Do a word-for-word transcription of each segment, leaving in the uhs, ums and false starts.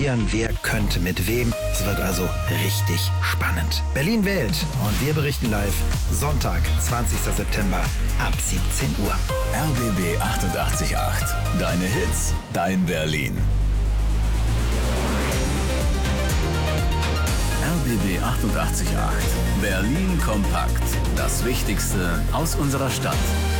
diskutieren, wer könnte mit wem. Es wird also richtig spannend. Berlin wählt und wir berichten live Sonntag, zwanzigster September ab siebzehn Uhr. R B B achtundachtzig Komma acht. Deine Hits, dein Berlin. R B B achtundachtzig Komma acht. Berlin kompakt. Das Wichtigste aus unserer Stadt.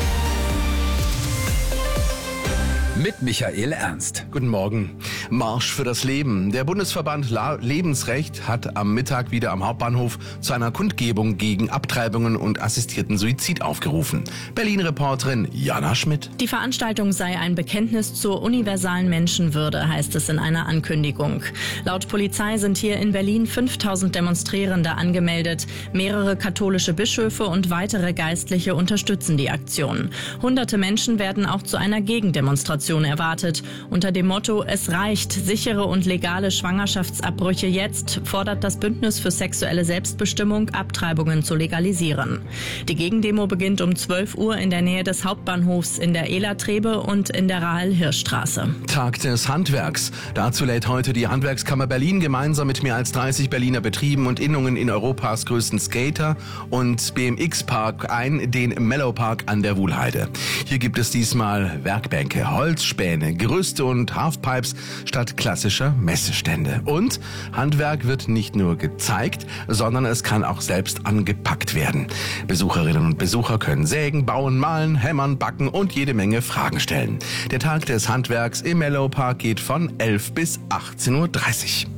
Mit Michael Ernst. Guten Morgen. Marsch für das Leben. Der Bundesverband La- Lebensrecht hat am Mittag wieder am Hauptbahnhof zu einer Kundgebung gegen Abtreibungen und assistierten Suizid aufgerufen. Berlin-Reporterin Jana Schmidt. Die Veranstaltung sei ein Bekenntnis zur universalen Menschenwürde, heißt es in einer Ankündigung. Laut Polizei sind hier in Berlin fünftausend Demonstrierende angemeldet. Mehrere katholische Bischöfe und weitere Geistliche unterstützen die Aktion. Hunderte Menschen werden auch zu einer Gegendemonstration erwartet. Unter dem Motto "Es reicht, sichere und legale Schwangerschaftsabbrüche jetzt", fordert das Bündnis für sexuelle Selbstbestimmung, Abtreibungen zu legalisieren. Die Gegendemo beginnt um zwölf Uhr in der Nähe des Hauptbahnhofs in der Ela-Trebe und in der Rahel-Hirsch-Straße. Tag des Handwerks. Dazu lädt heute die Handwerkskammer Berlin gemeinsam mit mehr als dreißig Berliner Betrieben und Innungen in Europas größten Skater- und B M X-Park ein, den Mellow Park an der Wuhlheide. Hier gibt es diesmal Werkbänke, Holzspäne, Gerüste und Halfpipes statt klassischer Messestände. Und Handwerk wird nicht nur gezeigt, sondern es kann auch selbst angepackt werden. Besucherinnen und Besucher können sägen, bauen, malen, hämmern, backen und jede Menge Fragen stellen. Der Tag des Handwerks im Mellow Park geht von elf bis achtzehn Uhr dreißig.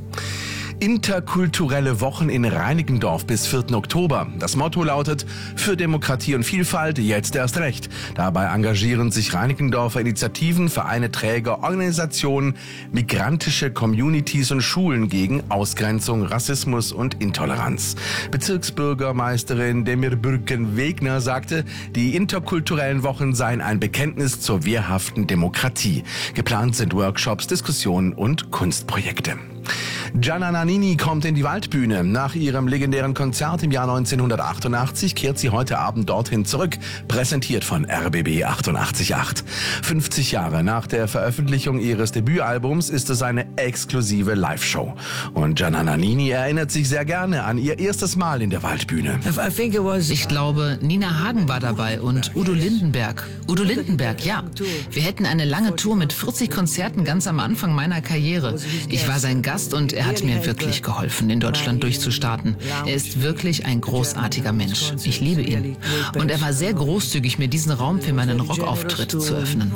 Interkulturelle Wochen in Reinickendorf bis vierten Oktober. Das Motto lautet: Für Demokratie und Vielfalt, jetzt erst recht. Dabei engagieren sich Reinickendorfer Initiativen, Vereine, Träger, Organisationen, migrantische Communities und Schulen gegen Ausgrenzung, Rassismus und Intoleranz. Bezirksbürgermeisterin Demir Bürken-Wegner sagte, die interkulturellen Wochen seien ein Bekenntnis zur wehrhaften Demokratie. Geplant sind Workshops, Diskussionen und Kunstprojekte. Gianna Nannini kommt in die Waldbühne. Nach ihrem legendären Konzert im Jahr neunzehnhundertachtundachtzig kehrt sie heute Abend dorthin zurück. Präsentiert von R B B achtundachtzig Komma acht. fünfzig Jahre nach der Veröffentlichung ihres Debütalbums ist es eine exklusive Live-Show. Und Gianna Nannini erinnert sich sehr gerne an ihr erstes Mal in der Waldbühne. Ich glaube, Nina Hagen war dabei und Udo Lindenberg. Udo Lindenberg, ja. Wir hätten eine lange Tour mit vierzig Konzerten ganz am Anfang meiner Karriere. Ich war sein Gast und er hat mir wirklich geholfen, in Deutschland durchzustarten. Er ist wirklich ein großartiger Mensch. Ich liebe ihn. Und er war sehr großzügig, mir diesen Raum für meinen Rockauftritt zu öffnen.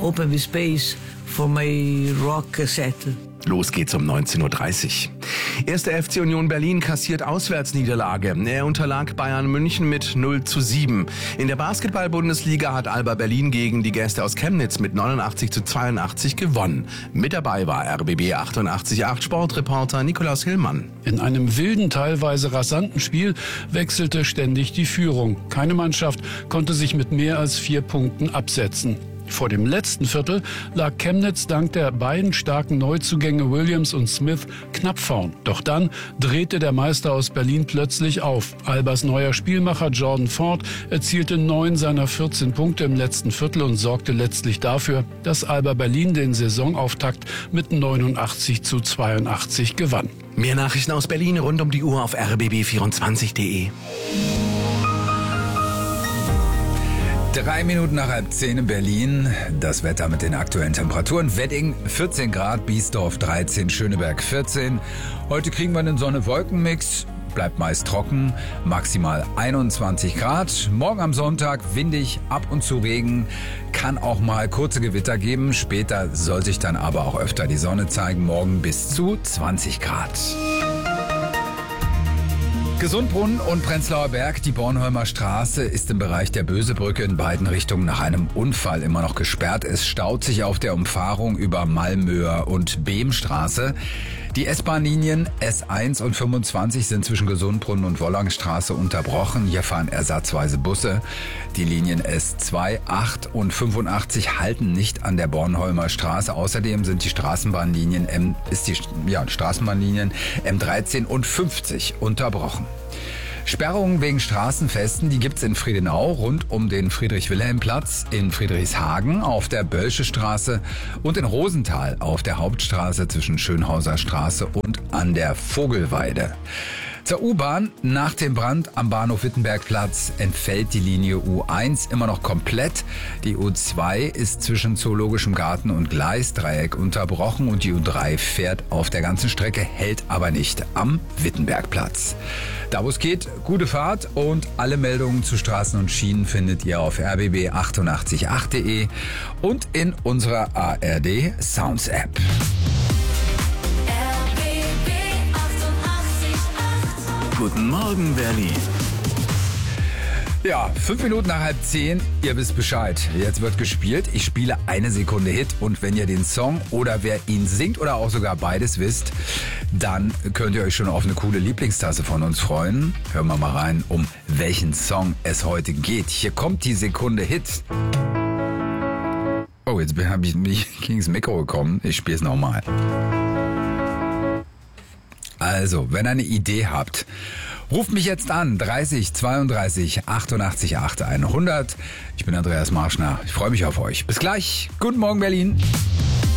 Los geht's um neunzehn Uhr dreißig. Erster F C Union Berlin kassiert Auswärtsniederlage. Er unterlag Bayern München mit null zu sieben. In der Basketball-Bundesliga hat Alba Berlin gegen die Gäste aus Chemnitz mit neunundachtzig zu zweiundachtzig gewonnen. Mit dabei war R B B achtundachtzig Komma acht Sportreporter Nikolaus Hillmann. In einem wilden, teilweise rasanten Spiel wechselte ständig die Führung. Keine Mannschaft konnte sich mit mehr als vier Punkten absetzen. Vor dem letzten Viertel lag Chemnitz dank der beiden starken Neuzugänge Williams und Smith knapp vorn. Doch dann drehte der Meister aus Berlin plötzlich auf. Albas neuer Spielmacher Jordan Ford erzielte neun seiner vierzehn Punkte im letzten Viertel und sorgte letztlich dafür, dass Alba Berlin den Saisonauftakt mit neunundachtzig zu zweiundachtzig gewann. Mehr Nachrichten aus Berlin rund um die Uhr auf r b b vierundzwanzig punkt de. Drei Minuten nach halb zehn in Berlin. Das Wetter mit den aktuellen Temperaturen. Wedding vierzehn Grad, Biesdorf dreizehn, Schöneberg vierzehn. Heute kriegen wir einen Sonne-Wolken-Mix. Bleibt meist trocken, maximal einundzwanzig Grad. Morgen am Sonntag windig, ab und zu Regen. Kann auch mal kurze Gewitter geben. Später soll sich dann aber auch öfter die Sonne zeigen. Morgen bis zu zwanzig Grad. Gesundbrunnen und Prenzlauer Berg, die Bornholmer Straße ist im Bereich der Bösebrücke in beiden Richtungen nach einem Unfall immer noch gesperrt. Es staut sich auf der Umfahrung über Malmöer und Behmstraße. Die S-Bahn-Linien S eins und fünfundzwanzig sind zwischen Gesundbrunnen und Wollangstraße unterbrochen. Hier fahren ersatzweise Busse. Die Linien S zwei, acht und fünfundachtzig halten nicht an der Bornholmer Straße. Außerdem sind die Straßenbahnlinien M, ist die, ja, Straßenbahnlinien M dreizehn und fünfzig unterbrochen. Sperrungen wegen Straßenfesten, die gibt's in Friedenau rund um den Friedrich-Wilhelm-Platz, in Friedrichshagen auf der Bölsche Straße und in Rosenthal auf der Hauptstraße zwischen Schönhauser Straße und an der Vogelweide. Zur U-Bahn: nach dem Brand am Bahnhof Wittenbergplatz entfällt die Linie U eins immer noch komplett. Die U zwei ist zwischen Zoologischem Garten und Gleisdreieck unterbrochen und die U drei fährt auf der ganzen Strecke, hält aber nicht am Wittenbergplatz. Da wo es geht, gute Fahrt, und alle Meldungen zu Straßen und Schienen findet ihr auf r b b achtundachtzig punkt acht punkt de und in unserer A R D Sounds App. Guten Morgen, Berlin. Ja, fünf Minuten nach halb zehn, ihr wisst Bescheid. Jetzt wird gespielt. Ich spiele eine Sekunde Hit und wenn ihr den Song oder wer ihn singt oder auch sogar beides wisst, dann könnt ihr euch schon auf eine coole Lieblingstasse von uns freuen. Hören wir mal rein, um welchen Song es heute geht. Hier kommt die Sekunde Hit. Oh, jetzt bin ich nicht gegen das Mikro gekommen. Ich spiele es nochmal. Also, wenn ihr eine Idee habt, ruft mich jetzt an, dreißig zweiunddreißig achtundachtzig acht hundert. Ich bin Andreas Marschner, ich freue mich auf euch. Bis gleich, guten Morgen Berlin.